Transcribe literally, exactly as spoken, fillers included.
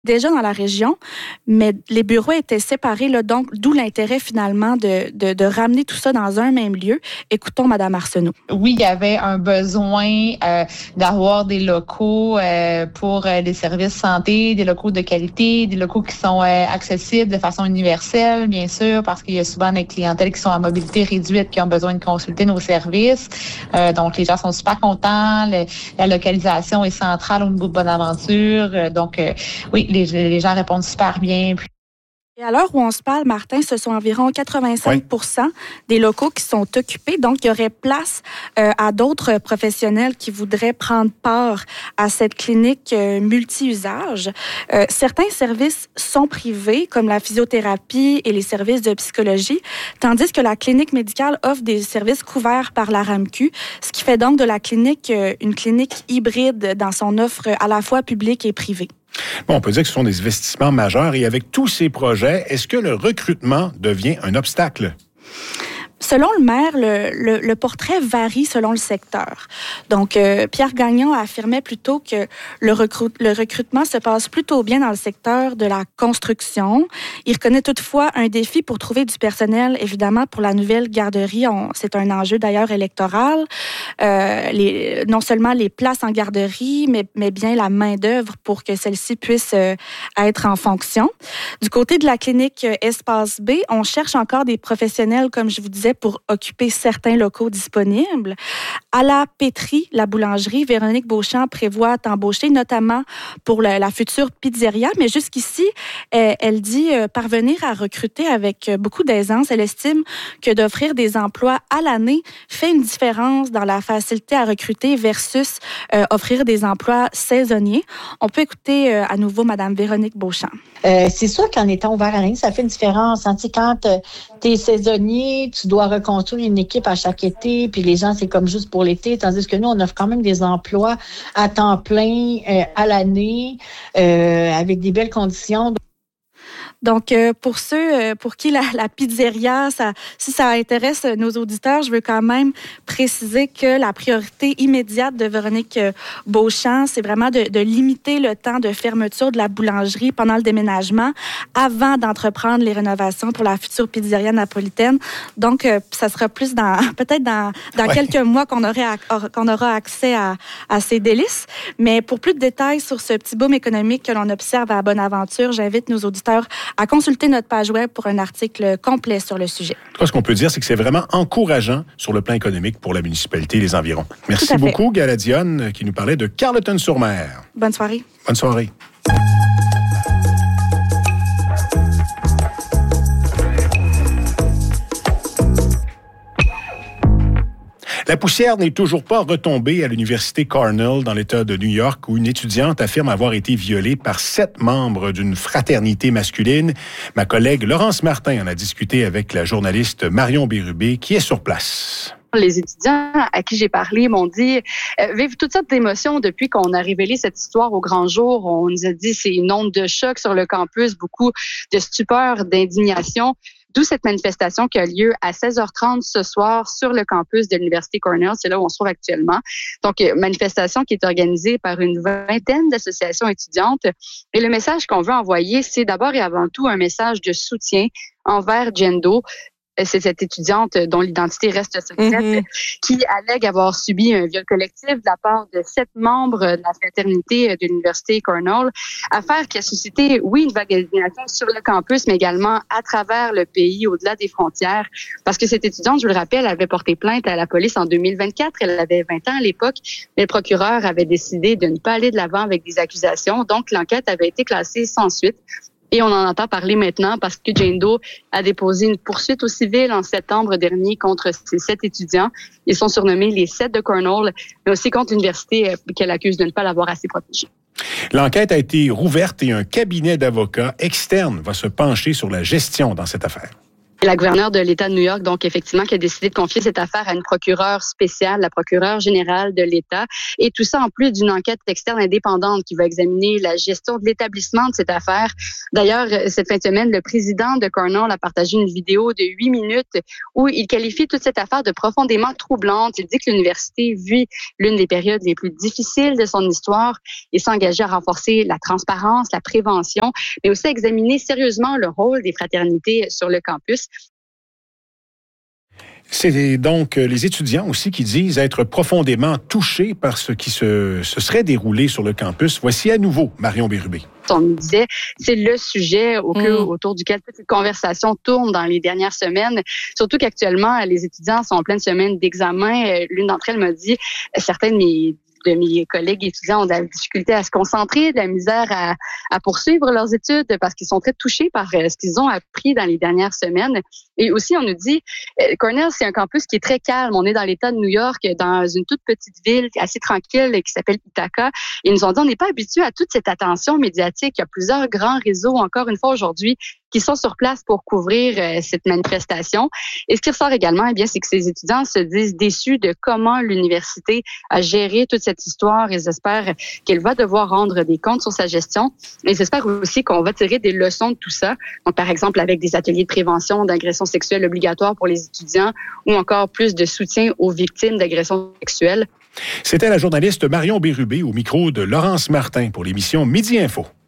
déjà dans la région, mais les bureaux étaient séparés, là, donc d'où l'intérêt finalement de, de, de ramener tout ça dans un même lieu. Écoutons Mme Arsenault. Oui, il y avait un besoin euh, d'avoir des locaux euh, pour euh, des services santé, des locaux de qualité, des locaux qui sont euh, accessibles de façon universelle, bien sûr, parce qu'il y a souvent des clientèles qui sont à mobilité réduite, qui ont besoin de consulter nos services. Euh, donc, les gens sont super contents. Le, la localisation est centrale au niveau de Bonaventure. Euh, donc, euh, oui, Les, les gens répondent super bien. Et à l'heure où on se parle, Martin, ce sont environ quatre-vingt-cinq pour cent oui. des locaux qui sont occupés. Donc, il y aurait place euh, à d'autres professionnels qui voudraient prendre part à cette clinique euh, multi-usage. Euh, certains services sont privés, comme la physiothérapie et les services de psychologie, tandis que la clinique médicale offre des services couverts par la RAMQ, ce qui fait donc de la clinique euh, une clinique hybride dans son offre à la fois publique et privée. Bon, on peut dire que ce sont des investissements majeurs et avec tous ces projets, est-ce que le recrutement devient un obstacle? Selon le maire, le, le, le portrait varie selon le secteur. Donc, euh, Pierre Gagnon affirmait plutôt que le, recrut, le recrutement se passe plutôt bien dans le secteur de la construction. Il reconnaît toutefois un défi pour trouver du personnel, évidemment, pour la nouvelle garderie. On, c'est un enjeu d'ailleurs électoral. Euh, les, non seulement les places en garderie, mais, mais bien la main-d'œuvre pour que celle-ci puisse euh, être en fonction. Du côté de la clinique Espace B, on cherche encore des professionnels, comme je vous disais, pour occuper certains locaux disponibles. À la pétrie, la boulangerie, Véronique Beauchamp prévoit d'embaucher, notamment pour la, la future pizzeria, mais jusqu'ici, elle, elle dit euh, parvenir à recruter avec beaucoup d'aisance. Elle estime que d'offrir des emplois à l'année fait une différence dans la facilité à recruter versus euh, offrir des emplois saisonniers. On peut écouter euh, à nouveau Mme Véronique Beauchamp. Euh, c'est sûr qu'en étant ouvert à l'année, ça fait une différence. Hein? Tu sais, quand euh, tu es saisonnier, tu dois reconstruire une équipe à chaque été, puis les gens, c'est comme juste pour l'été, tandis que nous, on offre quand même des emplois à temps plein euh, à l'année, euh, avec des belles conditions. Donc, euh, pour ceux euh, pour qui la, la pizzeria, ça, si ça intéresse nos auditeurs, je veux quand même préciser que la priorité immédiate de Véronique Beauchamp, c'est vraiment de, de limiter le temps de fermeture de la boulangerie pendant le déménagement avant d'entreprendre les rénovations pour la future pizzeria napolitaine. Donc, euh, ça sera plus dans peut-être dans, dans ouais. quelques mois qu'on, aurait, qu'on aura accès à, à ces délices. Mais pour plus de détails sur ce petit boom économique que l'on observe à Bonaventure, j'invite nos auditeurs à consulter notre page web pour un article complet sur le sujet. En tout cas, ce qu'on peut dire, c'est que c'est vraiment encourageant sur le plan économique pour la municipalité et les environs. Merci beaucoup, Gala Dionne, qui nous parlait de Carleton-sur-Mer. Bonne soirée. Bonne soirée. La poussière n'est toujours pas retombée à l'université Cornell dans l'État de New York où une étudiante affirme avoir été violée par sept membres d'une fraternité masculine. Ma collègue Laurence Martin en a discuté avec la journaliste Marion Bérubé qui est sur place. Les étudiants à qui j'ai parlé m'ont dit euh, vivent toutes sortes d'émotions depuis qu'on a révélé cette histoire au grand jour. On nous a dit c'est une onde de choc sur le campus, beaucoup de stupeur, d'indignation. D'où cette manifestation qui a lieu à seize heures trente ce soir sur le campus de l'Université Cornell. C'est là où on se trouve actuellement. Donc, manifestation qui est organisée par une vingtaine d'associations étudiantes. Et le message qu'on veut envoyer, c'est d'abord et avant tout un message de soutien envers Jendo. C'est cette étudiante dont l'identité reste secrète, mm-hmm. qui allègue avoir subi un viol collectif de la part de sept membres de la fraternité de l'Université Cornell. Affaire qui a suscité, oui, une vague d'indignation sur le campus, mais également à travers le pays, au-delà des frontières. Parce que cette étudiante, je vous le rappelle, avait porté plainte à la police en deux mille vingt-quatre. Elle avait vingt ans à l'époque, mais le procureur avait décidé de ne pas aller de l'avant avec des accusations. Donc, l'enquête avait été classée sans suite. Et on en entend parler maintenant parce que Jane Doe a déposé une poursuite au civil en septembre dernier contre ces sept étudiants. Ils sont surnommés les sept de Cornell, mais aussi contre l'université qu'elle accuse de ne pas l'avoir assez protégée. L'enquête a été rouverte et un cabinet d'avocats externe va se pencher sur la gestion dans cette affaire. La gouverneure de l'État de New York, donc effectivement, qui a décidé de confier cette affaire à une procureure spéciale, la procureure générale de l'État. Et tout ça en plus d'une enquête externe indépendante qui va examiner la gestion de l'établissement de cette affaire. D'ailleurs, cette fin de semaine, le président de Cornell a partagé une vidéo de huit minutes où il qualifie toute cette affaire de profondément troublante. Il dit que l'université vit l'une des périodes les plus difficiles de son histoire et s'engageait à renforcer la transparence, la prévention, mais aussi à examiner sérieusement le rôle des fraternités sur le campus. C'est donc les étudiants aussi qui disent être profondément touchés par ce qui se, se serait déroulé sur le campus. Voici à nouveau Marion Bérubé. On nous disait, c'est le sujet au mmh. autour duquel toute cette conversation tourne dans les dernières semaines. Surtout qu'actuellement, les étudiants sont en pleine semaine d'examen. L'une d'entre elles m'a dit, certaines de mes de mes collègues étudiants ont de la difficulté à se concentrer, de la misère à, à poursuivre leurs études parce qu'ils sont très touchés par ce qu'ils ont appris dans les dernières semaines. Et aussi, on nous dit, Cornell, c'est un campus qui est très calme. On est dans l'État de New York, dans une toute petite ville assez tranquille qui s'appelle Ithaca. Et ils nous ont dit, on n'est pas habitué à toute cette attention médiatique. Il y a plusieurs grands réseaux, encore une fois aujourd'hui, qui sont sur place pour couvrir euh, cette manifestation. Et ce qui ressort également, eh bien, c'est que ces étudiants se disent déçus de comment l'université a géré toute cette histoire. Ils espèrent qu'elle va devoir rendre des comptes sur sa gestion. Et ils espèrent aussi qu'on va tirer des leçons de tout ça. Donc, par exemple, avec des ateliers de prévention d'agressions sexuelles obligatoires pour les étudiants ou encore plus de soutien aux victimes d'agressions sexuelles. C'était la journaliste Marion Bérubé au micro de Laurence Martin pour l'émission Midi Info.